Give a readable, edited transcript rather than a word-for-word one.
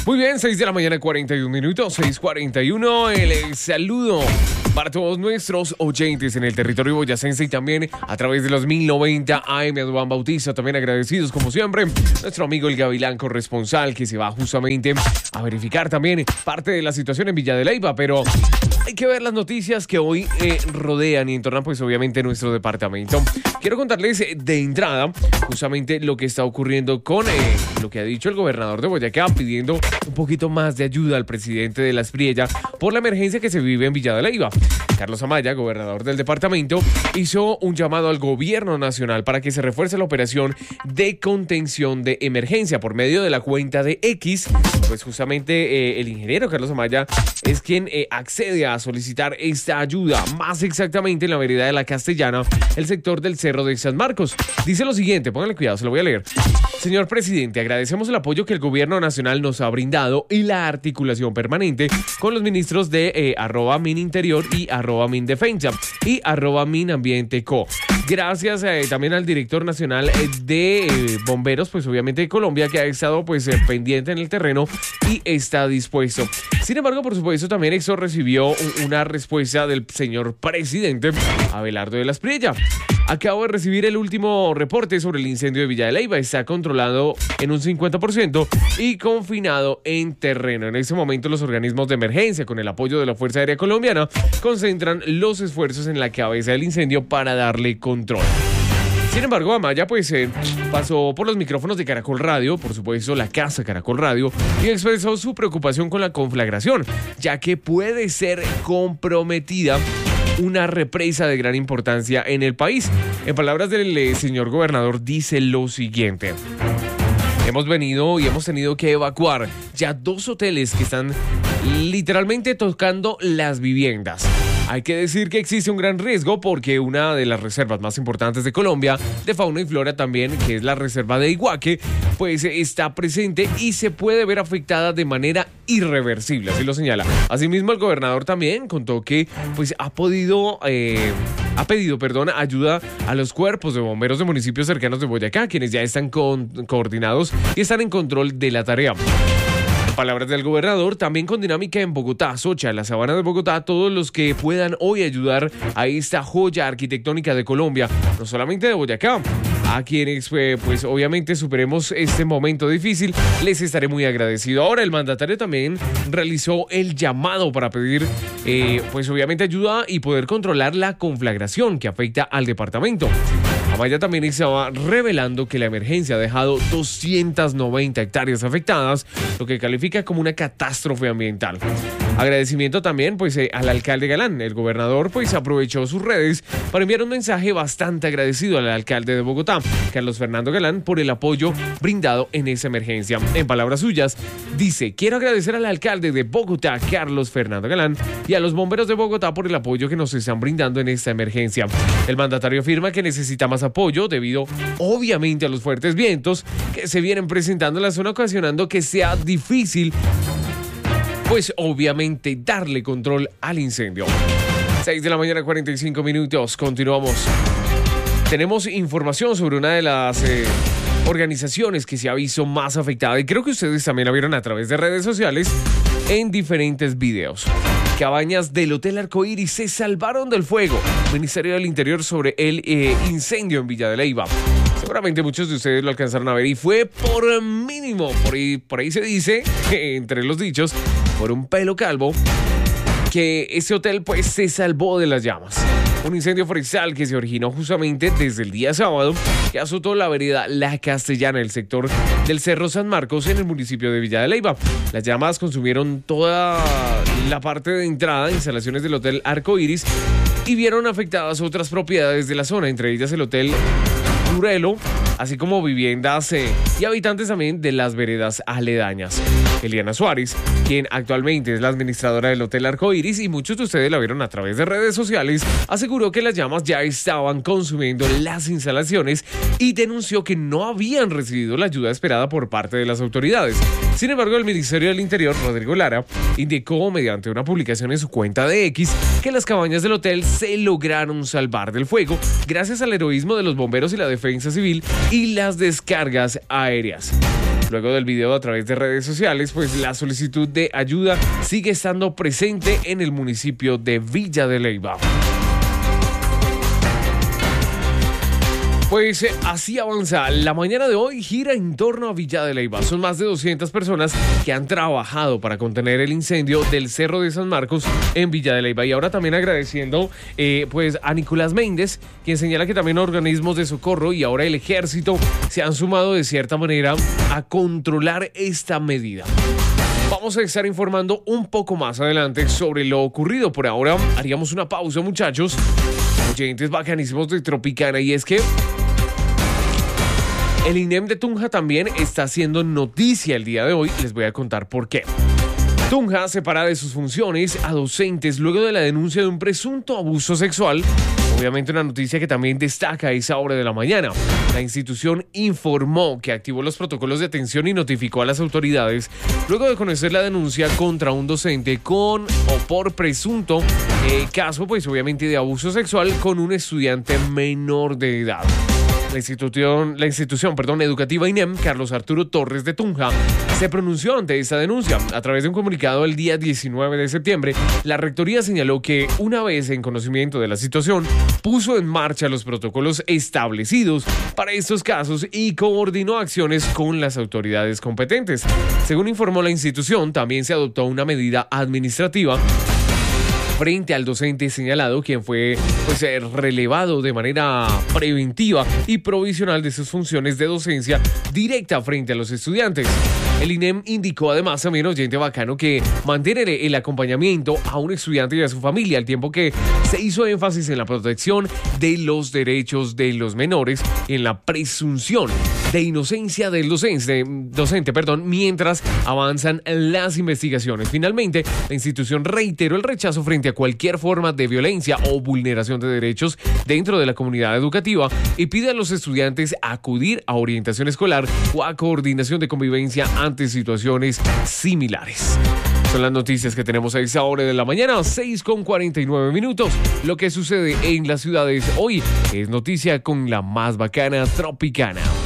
Muy bien, 6 de la mañana, 41 minutos, 6:41. El saludo para todos nuestros oyentes en el territorio boyacense y también a través de los 1090 AM de Juan Bautista. También agradecidos, como siempre, nuestro amigo el Gavilán corresponsal que se va justamente a verificar también parte de la situación en Villa de Leyva. Pero hay que ver las noticias que hoy rodean y entornan, pues, obviamente, nuestro departamento. Quiero contarles de entrada justamente lo que está ocurriendo con lo que ha dicho el gobernador de Boyacá, pidiendo un poquito más de ayuda al presidente de la Espriella por la emergencia que se vive en Villa de Leyva. Carlos Amaya, gobernador del departamento, hizo un llamado al gobierno nacional para que se refuerce la operación de contención de emergencia por medio de la cuenta de X. Pues justamente el ingeniero Carlos Amaya es quien accede a solicitar esta ayuda, más exactamente en la vereda de la Castellana, el sector del Cerro de San Marcos. Dice lo siguiente, pónganle cuidado, se lo voy a leer. Señor presidente, agradecemos el apoyo que el gobierno nacional nos ha brindado y la articulación permanente con los ministros de @Mininterior y @Mindefensa y @Minambienteco. Gracias también al director nacional de bomberos, pues obviamente de Colombia, que ha estado pues pendiente en el terreno y está dispuesto. Sin embargo, por supuesto, también EXO recibió una respuesta del señor presidente Abelardo de la Espriella. Acabo de recibir el último reporte sobre el incendio de Villa de Leyva. Está controlado en un 50% y confinado en terreno. En este momento, los organismos de emergencia, con el apoyo de la Fuerza Aérea Colombiana, concentran los esfuerzos en la cabeza del incendio para darle control. Sin embargo, Amaya pues pasó por los micrófonos de Caracol Radio, por supuesto la casa Caracol Radio, y expresó su preocupación con la conflagración, ya que puede ser comprometida una represa de gran importancia en el país. En palabras del señor gobernador, dice lo siguiente: hemos venido y hemos tenido que evacuar ya 2 hoteles que están literalmente tocando las viviendas. Hay que decir que existe un gran riesgo porque una de las reservas más importantes de Colombia, de fauna y flora también, que es la reserva de Iguaque, pues está presente y se puede ver afectada de manera irreversible, así lo señala. Asimismo, el gobernador también contó que pues ha pedido ayuda a los cuerpos de bomberos de municipios cercanos de Boyacá, quienes ya están coordinados y están en control de la tarea. Palabras del gobernador, también con dinámica en Bogotá, Socha, la Sabana de Bogotá, todos los que puedan hoy ayudar a esta joya arquitectónica de Colombia, no solamente de Boyacá, a quienes pues obviamente superemos este momento difícil, les estaré muy agradecido. Ahora el mandatario también realizó el llamado para pedir pues obviamente ayuda y poder controlar la conflagración que afecta al departamento. Amaya también estaba revelando que la emergencia ha dejado 290 hectáreas afectadas, lo que califica como una catástrofe ambiental. Agradecimiento también pues al alcalde Galán. El gobernador pues aprovechó sus redes para enviar un mensaje bastante agradecido al alcalde de Bogotá, Carlos Fernando Galán, por el apoyo brindado en esa emergencia. En palabras suyas, dice: quiero agradecer al alcalde de Bogotá, Carlos Fernando Galán, y a los bomberos de Bogotá por el apoyo que nos están brindando en esta emergencia. El mandatario afirma que necesita más apoyo debido obviamente a los fuertes vientos que se vienen presentando en la zona, ocasionando que sea difícil pues obviamente darle control al incendio. 6 de la mañana, 45 minutos, continuamos. Tenemos información sobre una de las organizaciones que se ha visto más afectada y creo que ustedes también la vieron a través de redes sociales en diferentes videos. Cabañas del Hotel Arcoíris se salvaron del fuego. Ministerio del Interior sobre el incendio en Villa de Leyva. Seguramente muchos de ustedes lo alcanzaron a ver y fue por mínimo, por ahí se dice, entre los dichos, por un pelo calvo, que ese hotel pues se salvó de las llamas. Un incendio forestal que se originó justamente desde el día sábado, que azotó la vereda La Castellana, el sector del Cerro San Marcos, en el municipio de Villa de Leyva. Las llamas consumieron toda la parte de entrada, instalaciones del Hotel Arcoíris, y vieron afectadas otras propiedades de la zona, entre ellas el Hotel Curelo, así como viviendas y habitantes también de las veredas aledañas. Eliana Suárez, quien actualmente es la administradora del Hotel Arcoíris y muchos de ustedes la vieron a través de redes sociales, aseguró que las llamas ya estaban consumiendo las instalaciones y denunció que no habían recibido la ayuda esperada por parte de las autoridades. Sin embargo, el Ministerio del Interior, Rodrigo Lara, indicó mediante una publicación en su cuenta de X que las cabañas del hotel se lograron salvar del fuego gracias al heroísmo de los bomberos y la defensa civil y las descargas aéreas. Luego del video a través de redes sociales, pues la solicitud de ayuda sigue estando presente en el municipio de Villa de Leyva. Pues así avanza. La mañana de hoy gira en torno a Villa de Leyva. Son más de 200 personas que han trabajado para contener el incendio del Cerro de San Marcos en Villa de Leyva. Y ahora también agradeciendo pues a Nicolás Méndez, quien señala que también organismos de socorro y ahora el ejército se han sumado de cierta manera a controlar esta medida. Vamos a estar informando un poco más adelante sobre lo ocurrido. Por ahora haríamos una pausa, muchachos. Oyentes bacanísimos de Tropicana, y es que el INEM de Tunja también está haciendo noticia el día de hoy. Les voy a contar por qué. Tunja separa de sus funciones a docentes luego de la denuncia de un presunto abuso sexual. Obviamente una noticia que también destaca a esa hora de la mañana. La institución informó que activó los protocolos de atención y notificó a las autoridades luego de conocer la denuncia contra un docente con o por presunto caso, pues obviamente de abuso sexual con un estudiante menor de edad. La institución educativa INEM, Carlos Arturo Torres de Tunja, se pronunció ante esta denuncia. A través de un comunicado el día 19 de septiembre, la rectoría señaló que una vez en conocimiento de la situación, puso en marcha los protocolos establecidos para estos casos y coordinó acciones con las autoridades competentes. Según informó la institución, también se adoptó una medida administrativa frente al docente señalado, quien fue relevado de manera preventiva y provisional de sus funciones de docencia directa frente a los estudiantes. El INEM indicó además, también oyente bacano, que mantiene el acompañamiento a un estudiante y a su familia, al tiempo que se hizo énfasis en la protección de los derechos de los menores y en la presunción de inocencia del docente, mientras avanzan las investigaciones. Finalmente, la institución reiteró el rechazo frente a cualquier forma de violencia o vulneración de derechos dentro de la comunidad educativa y pide a los estudiantes acudir a orientación escolar o a coordinación de convivencia ante situaciones similares. Son las noticias que tenemos a esa hora de la mañana, 6:49. Lo que sucede en las ciudades hoy es noticia con la más bacana Tropicana.